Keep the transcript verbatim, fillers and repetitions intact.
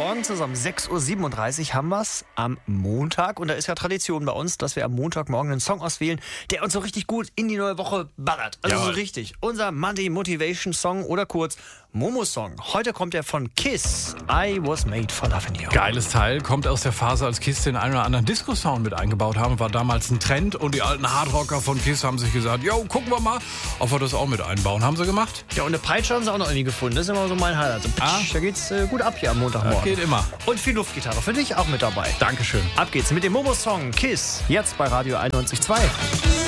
Morgen zusammen. sechs Uhr siebenunddreißig haben wir es am Montag. Und da ist ja Tradition bei uns, dass wir am Montagmorgen einen Song auswählen, der uns so richtig gut in die neue Woche ballert. Also Jawohl. so richtig. Unser Monday Motivation Song oder kurz Momo-Song. Heute kommt er von Kiss. I was made for loving you. Geiles Teil, kommt aus der Phase, als Kiss den einen oder anderen Disco-Sound mit eingebaut haben. War damals ein Trend und die alten Hardrocker von Kiss haben sich gesagt, yo, gucken wir mal, ob wir das auch mit einbauen. Haben sie gemacht? Ja, und eine Peitsche haben sie auch noch irgendwie gefunden. Das ist immer so mein Highlight. So, Ah. Da geht's äh, gut ab hier am Montagmorgen. Geht immer. Und viel Luftgitarre für dich auch mit dabei. Dankeschön. Ab geht's mit dem Momo-Song Kiss. Jetzt bei Radio einundneunzig Komma zwei.